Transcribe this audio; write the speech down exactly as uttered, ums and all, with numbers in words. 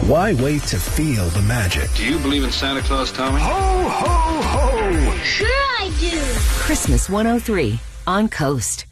Why wait to feel the magic? Do you believe in Santa Claus, Tommy? Ho, ho, ho! Sure I do. Christmas one oh three on Coast.